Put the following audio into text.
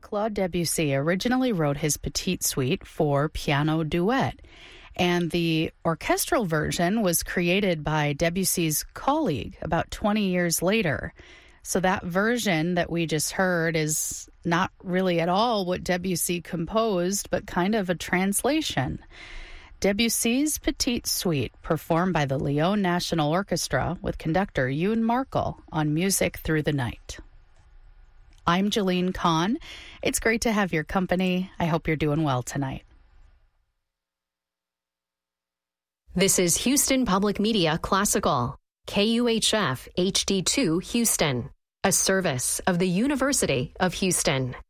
Claude Debussy originally wrote his Petite Suite for piano duet, and the orchestral version was created by Debussy's colleague about 20 years later. So that version that we just heard is not really at all what Debussy composed, but kind of a translation. Debussy's Petite Suite, performed by the Lyon National Orchestra with conductor Yoon Markel on Music Through the Night. I'm Jeline Kahn. It's great to have your company. I hope you're doing well tonight. This is Houston Public Media Classical, KUHF HD2 Houston, a service of the University of Houston.